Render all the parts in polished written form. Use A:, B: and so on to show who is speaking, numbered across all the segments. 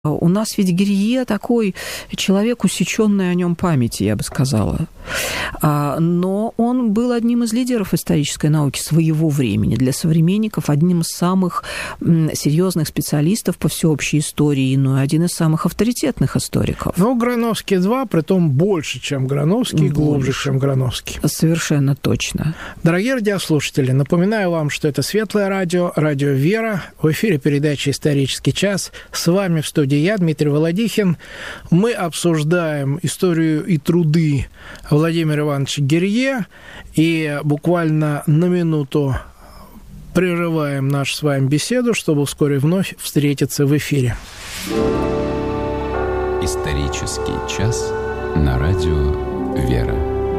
A: У нас ведь Гирье такой человек, усечённый о нем памяти, я бы сказала. Но он был одним из лидеров исторической науки своего времени. Для современников одним из самых серьезных специалистов по всеобщей истории, но и один из самых авторитетных историков.
B: Но Грановский 2, притом больше, чем Грановский, глубже, чем Грановский.
A: Совершенно точно.
B: Дорогие радиослушатели, напоминаю вам, что это Светлое радио, радио «Вера». В эфире передача «Исторический час». С вами в студии я, Дмитрий Володихин. Мы обсуждаем историю и труды Владимира Ивановича Гирье. И буквально на минуту прерываем нашу с вами беседу, чтобы вскоре вновь встретиться в эфире.
C: Исторический час на радио «Вера».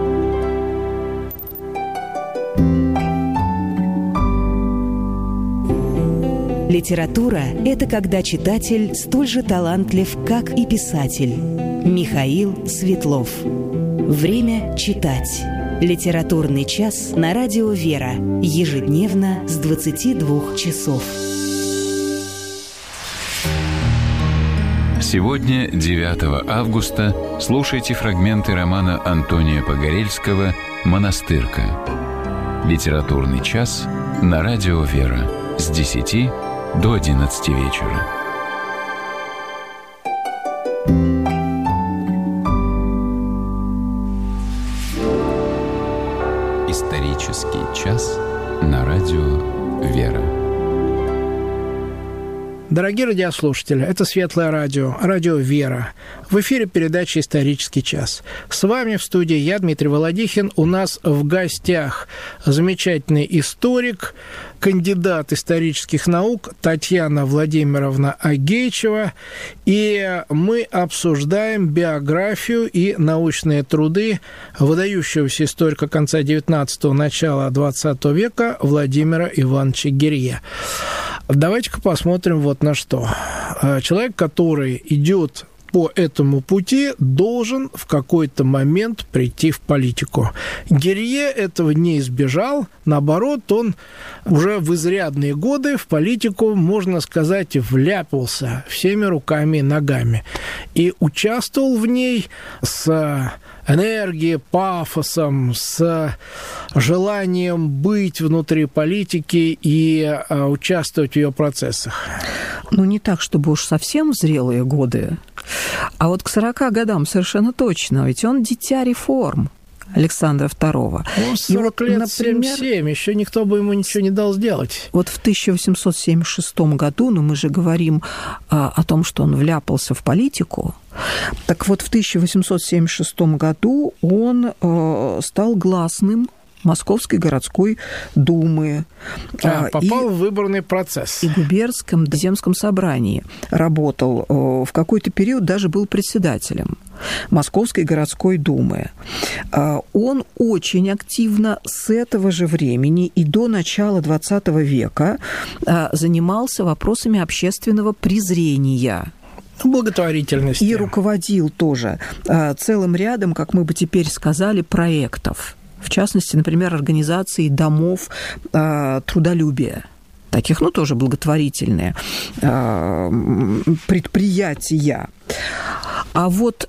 D: Литература – это когда читатель столь же талантлив, как и писатель. Михаил Светлов. Время читать. Литературный час на радио «Вера». Ежедневно с 22 часов.
C: Сегодня, 9 августа, слушайте фрагменты романа Антония Погорельского «Монастырка». Литературный час на радио «Вера» с 10 до 11 вечера. Исторический час на радио «Вера».
B: Дорогие радиослушатели, это Светлое радио, радио «Вера». В эфире передача «Исторический час». С вами в студии я, Дмитрий Володихин. У нас в гостях замечательный историк, кандидат исторических наук Татьяна Владимировна Агеичева. И мы обсуждаем биографию и научные труды выдающегося историка конца XIX – начала XX века Владимира Ивановича Гирье. Давайте-ка посмотрим вот на что. Человек, который идет по этому пути, должен в какой-то момент прийти в политику. Гирье этого не избежал. Наоборот, он уже в изрядные годы в политику, можно сказать, вляпался всеми руками и ногами. И участвовал в ней с энергией, пафосом, с желанием быть внутри политики и участвовать в ее процессах.
A: Ну, не так, чтобы уж совсем в зрелые годы, а вот к 40 годам совершенно точно, ведь он дитя реформ Александра II.
B: Ну, 40 лет, например, 7, еще никто бы ему ничего не дал сделать.
A: Вот в 1876 году, ну, мы же говорим о том, что он вляпался в политику, так вот в 1876 году он стал гласным Московской городской думы.
B: Попал в выборный процесс.
A: И в губернском земском собрании работал. В какой-то период даже был председателем Московской городской думы. Он очень активно с этого же времени и до начала XX века занимался вопросами общественного презрения.
B: Благотворительности.
A: И руководил тоже целым рядом, как мы бы теперь сказали, проектов. В частности, например, организации домов трудолюбия. Таких, ну, тоже благотворительные предприятия. А вот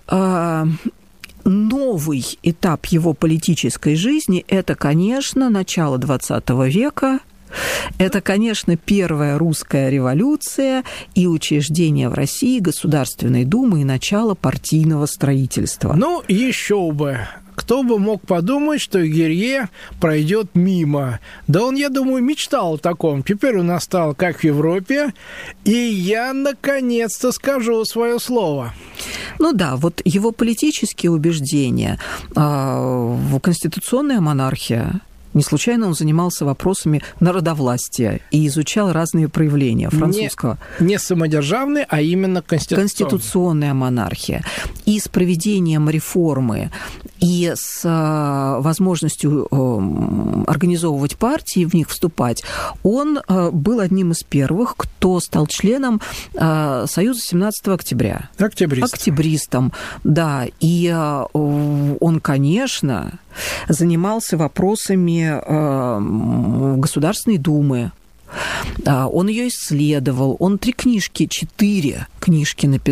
A: новый этап его политической жизни – это, конечно, начало XX века. Это, конечно, первая русская революция и учреждение в России Государственной Думы и начало партийного строительства.
B: Ну, еще бы. Кто бы мог подумать, что Гирье пройдет мимо. Да он, я думаю, мечтал о таком. Теперь он настал, как в Европе, и я наконец-то скажу свое слово.
A: Ну да, вот его политические убеждения, конституционная монархия. Не случайно он занимался вопросами народовластия и изучал разные проявления французского.
B: Не самодержавный, а именно конституционный.
A: Конституционная монархия. И с проведением реформы, и с возможностью организовывать партии, в них вступать, он был одним из первых, кто стал членом Союза 17 октября. Октябристом, да. И он, конечно, занимался вопросами Государственной Думы. Он ее исследовал, он 4 книжки написал.